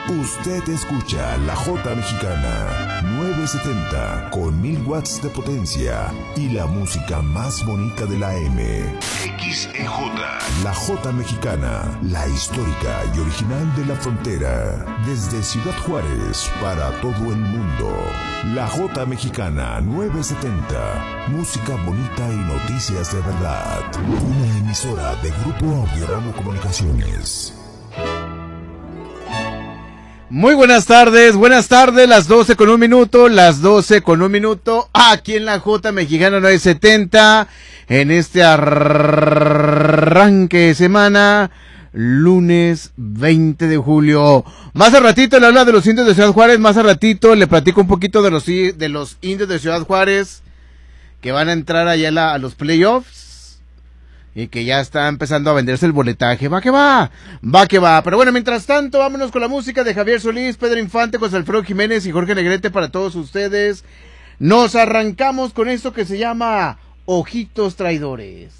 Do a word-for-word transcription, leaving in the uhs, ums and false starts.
Usted escucha La Jota Mexicana novecientos setenta con mil watts de potencia y la música más bonita de la M. X E J. La Jota Mexicana, la histórica y original de la frontera. Desde Ciudad Juárez para todo el mundo. La Jota Mexicana novecientos setenta. Música bonita y noticias de verdad. Una emisora de Grupo Audiorama Comunicaciones. Muy buenas tardes, buenas tardes, las doce con un minuto, las doce con un minuto, aquí en la Jota Mexicana novecientos setenta, en este arranque de semana, lunes veinte de julio. Más al ratito le habla de los indios de Ciudad Juárez, más al ratito le platico un poquito de los, de los indios de Ciudad Juárez, que van a entrar allá a, la, a los playoffs. Y que ya está empezando a venderse el boletaje. Va que va, va que va. Pero bueno, mientras tanto, vámonos con la música de Javier Solís, Pedro Infante, José Alfredo Jiménez y Jorge Negrete para todos ustedes. Nos arrancamos con esto que se llama Ojitos Traidores.